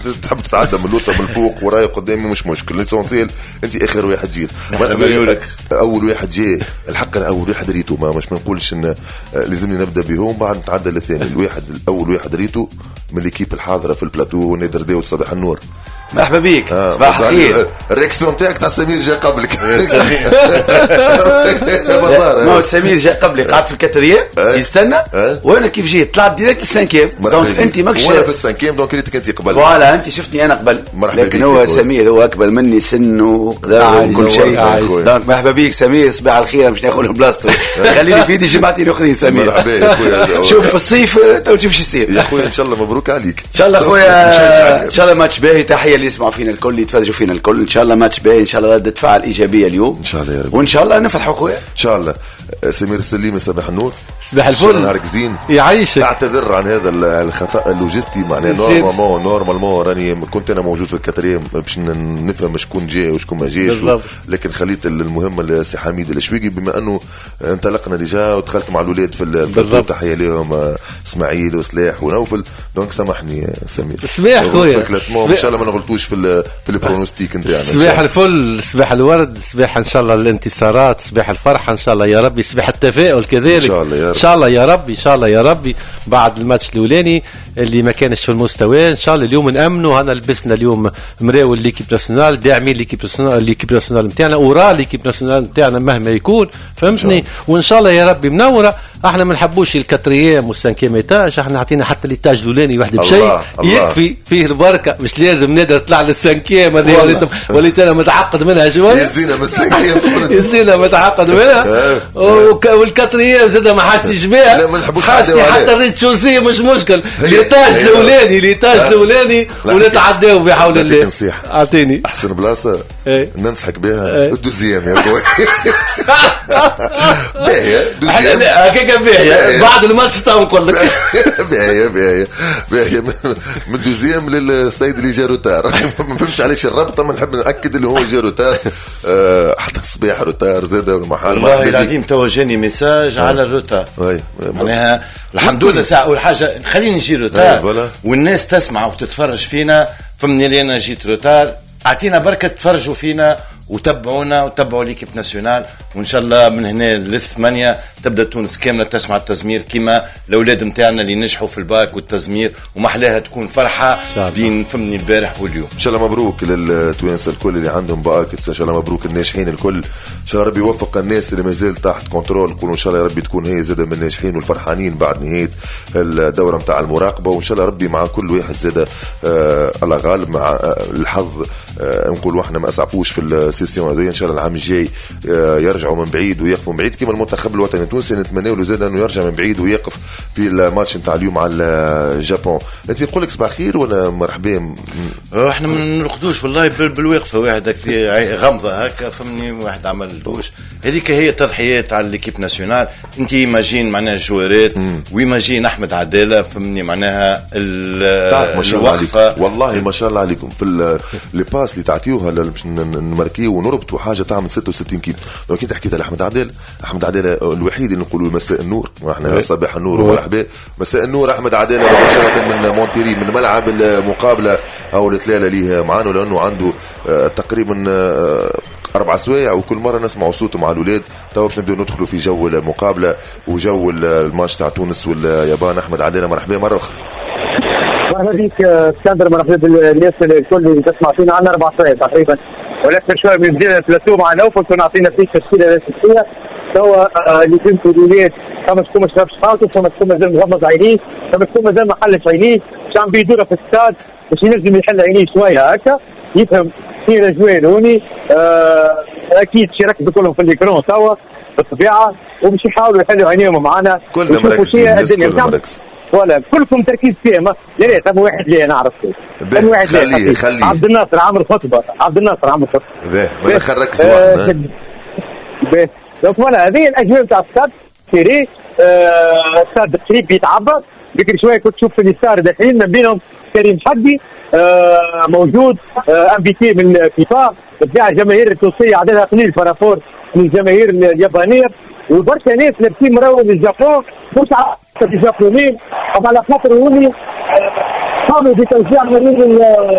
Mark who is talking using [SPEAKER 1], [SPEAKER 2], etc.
[SPEAKER 1] تحب تتعدى من اللوطه من الفوق وراي قدامي مش مشكل. ليسونسيال انت اخر واحد جيت، اول واحد جاي الحق. انا اول واحد ريته مش ما نقولش ان لازمني نبدا بهم بعد نتعدى للثاني. الواحد الاول واحد ريته من ليكيب الحاضره في البلاتو نادر داود صباح النور.
[SPEAKER 2] مرحبا بيك. صباح الخير.
[SPEAKER 1] الريكسيون تاعك تاع سمير جاء قبلك.
[SPEAKER 2] ما هو سمير جاء قبلي قعدت في الكاتريام يستنى وانا كيف جيت طلعت ديريكت السانكيام. دونك انت ماكش
[SPEAKER 1] وانا في السانكيام دونك ريتك انت قبل.
[SPEAKER 2] فوالا انت شفتني انا قبل، لكن هو سمير هو اكبر مني سن وقدر وكل شيء. دونك مرحبا بيك سمير. صباح الخير. مش ناخذ بلاصتو خليني في يدي جماعتين اخرين. سمير
[SPEAKER 1] مرحبا يا خويا.
[SPEAKER 2] شوف في الصيف تو تشوف شو يصير
[SPEAKER 1] يا خويا. ان شاء الله مبروك عليك.
[SPEAKER 2] ان شاء الله خويا. ان شاء الله ماتش باهي. تحيه اللي يسمعوا فينا الكل اللي يتفرجوا فينا الكل. ان شاء الله ماتش باهي. ان شاء الله ردة فعل ايجابيه اليوم
[SPEAKER 1] ان شاء الله يا رب.
[SPEAKER 2] وان شاء الله نفرحوا خويا
[SPEAKER 1] ان شاء الله. سمير السليمي صباح النور.
[SPEAKER 3] صباح الفل.
[SPEAKER 1] نهارك زين.
[SPEAKER 3] يعيشك.
[SPEAKER 1] اعتذر عن هذا الخطا اللوجستي. معناه نورمالمون راني كنت انا موجود في الكاتريام باش نفهم شكون جاي وشكون ما جاش لكن خليت المهمه لسي حميد الشويقي بما انه انطلقنا ديجا ودخلت مع الاولاد في البلاتو. تحيه لهم اسماعيل وسلاح ونوفل. دونك سامحني سمير.
[SPEAKER 3] صباح خويا.
[SPEAKER 1] ان شاء الله ما نغلطوش في البرونوستيك نتاعنا.
[SPEAKER 3] صباح الفل. صباح الورد. صباح ان شاء الله الانتصارات. صباح الفرحه ان شاء الله يا ربي. صباح التفاؤل كذلك ان شاء الله يا رب. ان شاء الله يا ربي. بعد الماتش الاولاني اللي ما كانش في المستوى ان شاء الله اليوم نامنوا. هنا لبسنا اليوم مراول ليكيب ناسيونال داعمين ليكيب ناسيونال نتاعنا ورا ليكيب ناسيونال نتاعنا مهما يكون فهمتني. وان شاء الله يا ربي منوره. احنا ما نحبوش الكاتريام والسانكيام ايتاج. احنا عطينا حتى ليتاج الاولاني واحد بشيء يكفي فيه البركه. مش لازم نقدر طلع للسانكيام هذه وليت انا متعقد منها شويه.
[SPEAKER 1] يزينا من السانكيام
[SPEAKER 3] يزينا متعقد منها. والكاتريام زاد ما حاش يشبه.
[SPEAKER 1] لا ما نحبوش
[SPEAKER 3] حتى الريتشوزي مش مشكل. ليتاج الاولاني ونتعداو بحول الله. اعطيني
[SPEAKER 1] احسن بلاصه ننصحك بها الدوزيام يا خويا.
[SPEAKER 3] باهيه باهيه. بعد الماتش نقول لك
[SPEAKER 1] باهيه من الدوزيام للسيد اللي جا روتار. ما فهمش علاش الربطه. ما نحب ناكد اللي هو جا روتار حتى الصباح روتار زاد المحل.
[SPEAKER 2] والله العظيم توجاني ميساج على الروتار. معناها الحمد لله ساعه اول حاجه خليني نجي روتار والناس تسمع وتتفرج فينا. فمن اللي انا جيت روتار اعطينا بركه تفرجوا فينا وتابعونا وتابعوا ليكيب ناسيونال. وان شاء الله من هنا للثمانية تبدا تونس كامله تسمع التزمير كما الاولاد نتاعنا اللي نجحوا في الباك والتزمير ومحلاها تكون فرحه بين فمني البارح واليوم.
[SPEAKER 1] ان شاء الله مبروك للتوانسه الكل اللي عندهم باك. ان شاء الله مبروك الناجحين الكل. ان شاء الله ربي يوفق الناس اللي مازال تحت كنترول. نقولوا ان شاء الله ربي تكون هي زاده من الناجحين والفرحانين بعد نهايه الدوره نتاع المراقبه. وان شاء الله ربي مع كل واحد زاده الله غالب. مع الحظ نقولوا احنا ما اسعفوش في السيستم هذه. ان شاء الله العام الجاي يرجعوا من بعيد ويقفوا من بعيد كما المنتخب الوطني التونسي. نتمنى له زاد انه يرجع من بعيد ويقف في الماتش نتاع اليوم على اليابان. انت نقول لك صباح خير ولا مرحبا؟
[SPEAKER 2] احنا ما نرقدوش والله بالوقفه. واحد غمضه هكا فهمني. واحد عمل دوش. هذيك هي تضحيات على ليكيب ناسيونال. انت ماجين معناها الجوارات ويماجين احمد عداله فهمني معناها
[SPEAKER 1] ما شاء الله عليكم. والله ما شاء الله عليكم في لي باس اللي تعطيوها باش نماركيو ونربطوا حاجه تعمل 66 كيلو. لو كنت حكيت على احمد عداله الوحيد اللي نقولوا مساء النور. احنا صباح النور ومرحبا. مساء النور احمد عداله مباشره من مونتيري من ملعب المقابله او الثلاله ليه معانا لانه عنده تقريبا 4 سوايع وكل مره نسمعوا صوته مع الاولاد. تو باش نبداو ندخلوا في جو المقابله وجو الماتش تاع تونس واليابان. احمد عداله مرحبا مره اخرى.
[SPEAKER 4] مرحبا بك اسكندر. مرحبا بالناس الكل اللي تسمع فينا. عندنا 4 سوايع تقريبا ولكن شويه من بدايه البلاتو مع نوفل كنا عطينا فيه تشكيله اساسيه. توا اللي فهمتوا الولاد فما شكون ما شربش خاطر فما شكون مازال مغمض عينيه فما شكون مازال ما حلش عينيه. شو عم بيدور في الستاد باش ينجم يحل عينيه شويه هكا يفهم في الاجواء هوني. اكيد شاركت كلهم في الاكران توا بالطبيعه وباش يحاولوا يحلوا عينيهم معنا.
[SPEAKER 1] كلنا مركز
[SPEAKER 4] ولا كلكم تركيز فيه. يا ريت ثم واحد ليه نعرف
[SPEAKER 1] خليه
[SPEAKER 4] عبد الناصر عامل خطبه.
[SPEAKER 1] ما نخرجش واحد.
[SPEAKER 4] دونك ولا هذه الاجواء تاع الستاد سيري. الستاد قريب بيتعبر. بكري شويه كنت تشوف في اليسار داخلين من بينهم كريم حدي موجود امبيتي من فيفا. تبع الجماهير التونسيه عددها قليل فرافور من الجماهير اليابانيه وبرشا ناس لابسين مراول الجابون مش عارفه الجابونيين. طبعا على خاطر هوني حامد بتشجيع مريض